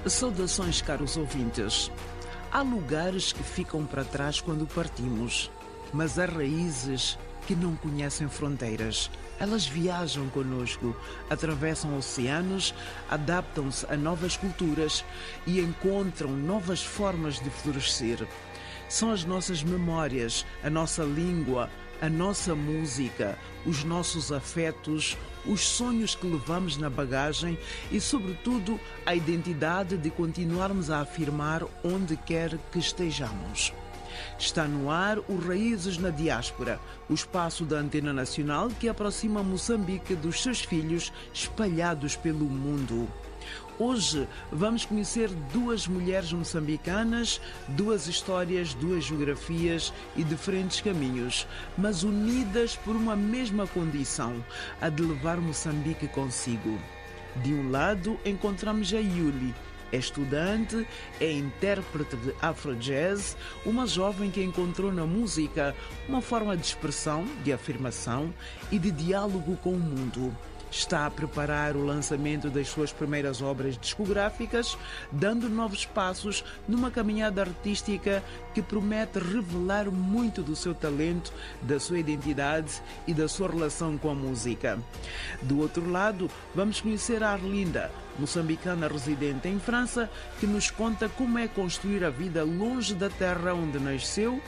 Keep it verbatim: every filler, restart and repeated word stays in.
Saudações, caros ouvintes. Há lugares que ficam para trás quando partimos, mas há raízes que não conhecem fronteiras. Elas viajam conosco, atravessam oceanos, adaptam-se a novas culturas e encontram novas formas de florescer. São as nossas memórias, a nossa língua, a nossa música, os nossos afetos, os sonhos que levamos na bagagem e, sobretudo, a identidade de continuarmos a afirmar onde quer que estejamos. Está no ar o Raízes na Diáspora, o espaço da Antena Nacional que aproxima Moçambique dos seus filhos espalhados pelo mundo. Hoje vamos conhecer duas mulheres moçambicanas, duas histórias, duas geografias e diferentes caminhos, mas unidas por uma mesma condição, a de levar Moçambique consigo. De um lado encontramos a Yuli. É estudante, é intérprete de Afro-Jazz, uma jovem que encontrou na música uma forma de expressão, de afirmação e de diálogo com o mundo. Está a preparar o lançamento das suas primeiras obras discográficas, dando novos passos numa caminhada artística que promete revelar muito do seu talento, da sua identidade e da sua relação com a música. Do outro lado, vamos conhecer a Arlinda, moçambicana residente em França, que nos conta como é construir a vida longe da terra onde nasceu